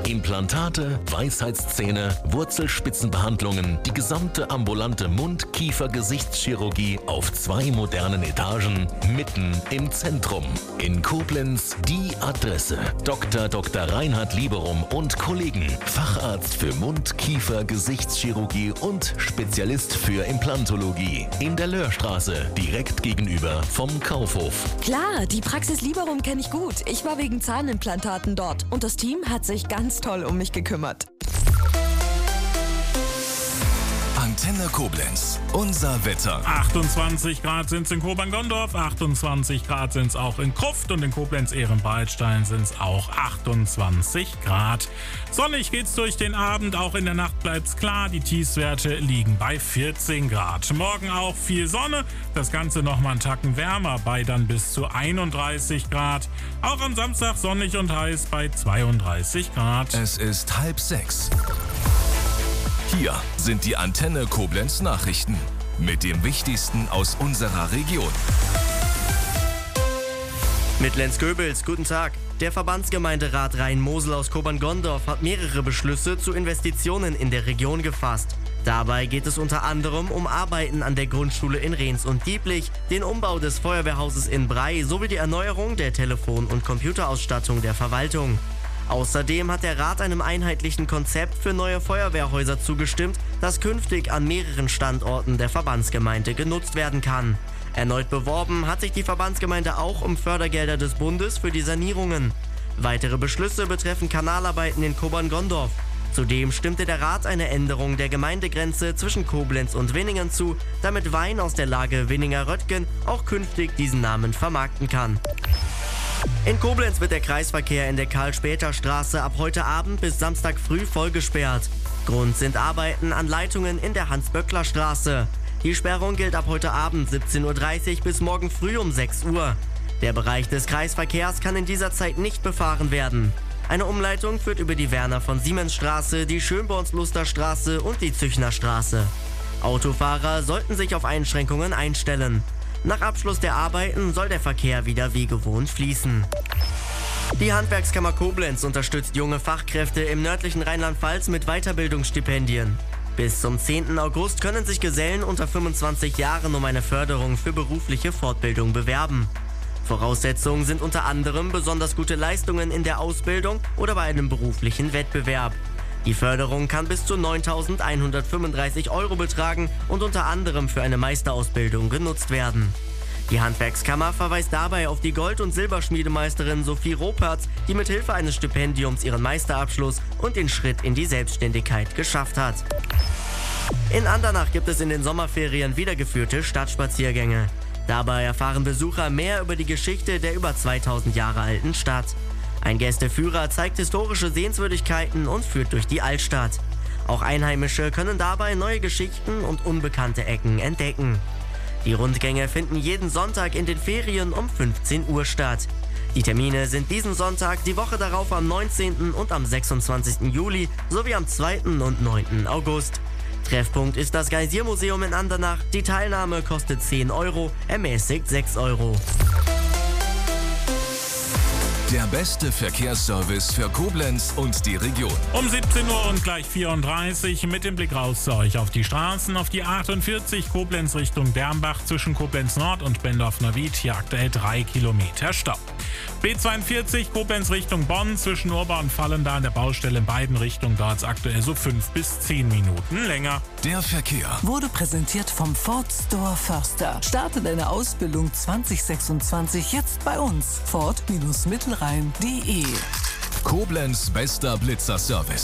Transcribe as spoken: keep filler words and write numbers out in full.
Implantate, Weisheitszähne, Wurzelspitzenbehandlungen, die gesamte ambulante Mund-Kiefer-Gesichtschirurgie auf zwei modernen Etagen, mitten im Zentrum. In Koblenz die Adresse. Doktor Doktor Reinhard Lieberum und Kollegen. Facharzt für Mund-Kiefer-Gesichtschirurgie und Spezialist für Implantologie. In der Löhrstraße, direkt gegenüber vom Kaufhof. Klar, die Praxis Lieberum kenne ich gut. Ich war wegen Zahnimplantaten dort und das Team hat sich ganz toll um mich gekümmert. Antenne Koblenz, unser Wetter. achtundzwanzig Grad sind es in Kobern-Gondorf, achtundzwanzig Grad sind es auch in Kruft und in Koblenz-Ehrenbreitstein sind es auch achtundzwanzig Grad. Sonnig geht's durch den Abend, auch in der Nacht bleibt's klar. Die Tiefstwerte liegen bei vierzehn Grad. Morgen auch viel Sonne, das Ganze nochmal einen Tacken wärmer bei dann bis zu einunddreißig Grad. Auch am Samstag sonnig und heiß bei zweiunddreißig Grad. Es ist halb sechs. Hier sind die Antenne Koblenz Nachrichten mit dem Wichtigsten aus unserer Region. Mit Lenz Goebels, guten Tag. Der Verbandsgemeinderat Rhein-Mosel aus Kobern-Gondorf hat mehrere Beschlüsse zu Investitionen in der Region gefasst. Dabei geht es unter anderem um Arbeiten an der Grundschule in Rehns und Dieblich, den Umbau des Feuerwehrhauses in Brey sowie die Erneuerung der Telefon- und Computerausstattung der Verwaltung. Außerdem hat der Rat einem einheitlichen Konzept für neue Feuerwehrhäuser zugestimmt, das künftig an mehreren Standorten der Verbandsgemeinde genutzt werden kann. Erneut beworben hat sich die Verbandsgemeinde auch um Fördergelder des Bundes für die Sanierungen. Weitere Beschlüsse betreffen Kanalarbeiten in Kobern-Gondorf. Zudem stimmte der Rat eine Änderung der Gemeindegrenze zwischen Koblenz und Winningen zu, damit Wein aus der Lage Winninger-Röttgen auch künftig diesen Namen vermarkten kann. In Koblenz wird der Kreisverkehr in der Karl-Später-Straße ab heute Abend bis Samstag früh voll gesperrt. Grund sind Arbeiten an Leitungen in der Hans-Böckler-Straße. Die Sperrung gilt ab heute Abend siebzehn Uhr dreißig bis morgen früh um sechs Uhr. Der Bereich des Kreisverkehrs kann in dieser Zeit nicht befahren werden. Eine Umleitung führt über die Werner von Siemens-Straße, die Schönborns-Luster-Straße und die Züchner-Straße. Autofahrer sollten sich auf Einschränkungen einstellen. Nach Abschluss der Arbeiten soll der Verkehr wieder wie gewohnt fließen. Die Handwerkskammer Koblenz unterstützt junge Fachkräfte im nördlichen Rheinland-Pfalz mit Weiterbildungsstipendien. Bis zum zehnten August können sich Gesellen unter fünfundzwanzig Jahren um eine Förderung für berufliche Fortbildung bewerben. Voraussetzungen sind unter anderem besonders gute Leistungen in der Ausbildung oder bei einem beruflichen Wettbewerb. Die Förderung kann bis zu neuntausendeinhundertfünfunddreißig Euro betragen und unter anderem für eine Meisterausbildung genutzt werden. Die Handwerkskammer verweist dabei auf die Gold- und Silberschmiedemeisterin Sophie Ropertz, die mit Hilfe eines Stipendiums ihren Meisterabschluss und den Schritt in die Selbstständigkeit geschafft hat. In Andernach gibt es in den Sommerferien wiedergeführte Stadtspaziergänge. Dabei erfahren Besucher mehr über die Geschichte der über zweitausend Jahre alten Stadt. Ein Gästeführer zeigt historische Sehenswürdigkeiten und führt durch die Altstadt. Auch Einheimische können dabei neue Geschichten und unbekannte Ecken entdecken. Die Rundgänge finden jeden Sonntag in den Ferien um fünfzehn Uhr statt. Die Termine sind diesen Sonntag, die Woche darauf am neunzehnten und am sechsundzwanzigsten Juli sowie am zweiten und neunten August. Treffpunkt ist das Geysirmuseum in Andernach. Die Teilnahme kostet zehn Euro, ermäßigt sechs Euro. Der beste Verkehrsservice für Koblenz und die Region. Um siebzehn Uhr und gleich vierunddreißig mit dem Blick raus zu euch auf die Straßen. Auf die achtundvierzig Koblenz Richtung Dermbach zwischen Koblenz Nord und Bendorf-Neuwied. Hier aktuell drei Kilometer Stau. B zweiundvierzig Koblenz Richtung Bonn zwischen Urba und Vallendar an der Baustelle in beiden Richtungen. Dauert es aktuell so fünf bis zehn Minuten länger. Der Verkehr wurde präsentiert vom Ford Store Förster. Starte deine Ausbildung zwanzig sechsundzwanzig jetzt bei uns. Ford-Mittelrhein punkt de. Koblenz bester Blitzerservice.